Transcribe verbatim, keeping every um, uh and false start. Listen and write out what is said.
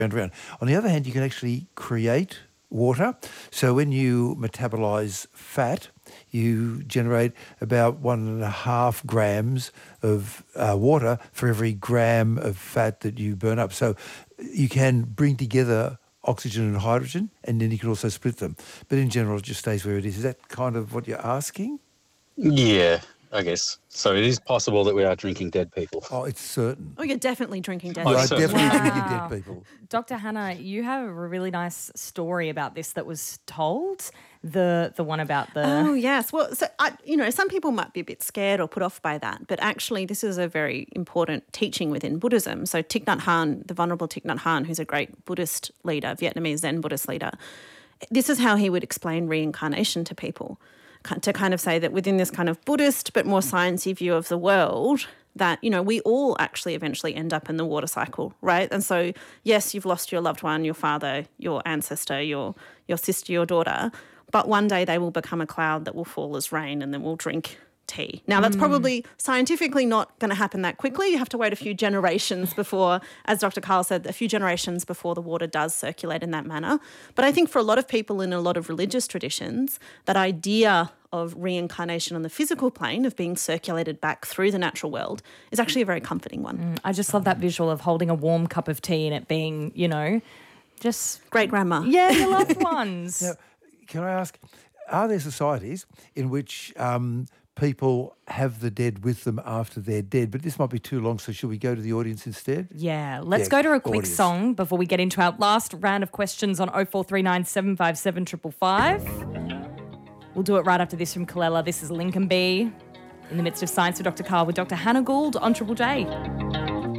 around. On the other hand, you can actually create water. So when you metabolize fat, you generate about one and a half grams of uh, water for every gram of fat that you burn up. So you can bring together oxygen and hydrogen, and then you can also split them. But in general, it just stays where it is. Is that kind of what you're asking? Yeah, I guess. So it is possible that we are drinking dead people. Oh, it's certain. Oh, you're definitely drinking dead You Oh, are certainly. definitely Wow. drinking dead people. Doctor Hannah, you have a really nice story about this that was told, the the one about the... Oh, yes. Well, so, I, you know, some people might be a bit scared or put off by that, but actually this is a very important teaching within Buddhism. So Thich Nhat Hanh, the Venerable Thich Nhat Hanh, who's a great Buddhist leader, Vietnamese Zen Buddhist leader, this is how he would explain reincarnation to people, to kind of say that within this kind of Buddhist but more sciencey view of the world, that, you know, we all actually eventually end up in the water cycle, right? And so, yes, you've lost your loved one, your father, your ancestor, your your sister, your daughter, but one day they will become a cloud that will fall as rain and then we'll drink tea. Now, that's probably scientifically not going to happen that quickly. You have to wait a few generations before, as Doctor Karl said, a few generations before the water does circulate in that manner. But I think for a lot of people in a lot of religious traditions, that idea of reincarnation on the physical plane, of being circulated back through the natural world, is actually a very comforting one. I just love that visual of holding a warm cup of tea and it being, you know, just... Great grandma. Yeah, your loved ones. Now, can I ask, are there societies in which um, people have the dead with them after they're dead? But this might be too long, so should we go to the audience instead? Yeah, let's Yeah, go to a quick audience. song before we get into our last round of questions on oh four three nine, seven five seven, five five five. We'll do it right after this from Colella. This is Lincoln Bee in the midst of Science with Doctor Karl with Doctor Hannah Gould on Triple J.